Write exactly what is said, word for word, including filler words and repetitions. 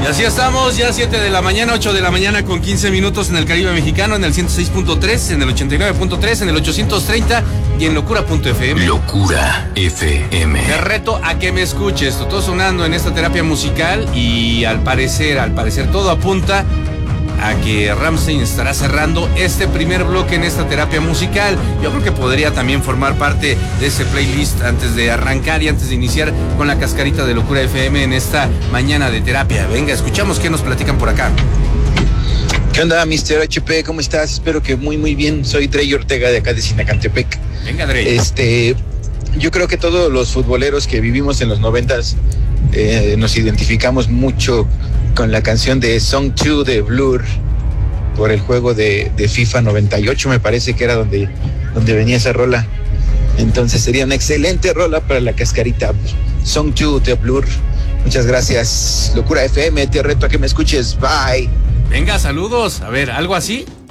Y así estamos, ya siete de la mañana, ocho de la mañana con quince minutos en el Caribe mexicano, en el ciento seis punto tres, en el ochenta y nueve punto tres, en el ochocientos treinta y en locura punto efe eme. Locura F M. Te reto a que me escuches, todo sonando en esta terapia musical y al parecer, al parecer todo apunta a que Rammstein estará cerrando este primer bloque en esta terapia musical. Yo creo que podría también formar parte de ese playlist antes de arrancar y antes de iniciar con la cascarita de Locura F M en esta mañana de terapia. Venga, escuchamos qué nos platican por acá. ¿Qué onda, mister H P? ¿Cómo estás? Espero que muy, muy bien. Soy Drey Ortega de acá de Sinacantepec. Venga, Drey. Este, yo creo que todos los futboleros que vivimos en los noventas eh, nos identificamos mucho con la canción de Song dos de Blur por el juego de, de FIFA noventa y ocho, me parece que era donde, donde venía esa rola. Entonces sería una excelente rola para la cascarita. Song dos de Blur. Muchas gracias. Locura F M, te reto a que me escuches. Bye. Venga, saludos. A ver, ¿algo así?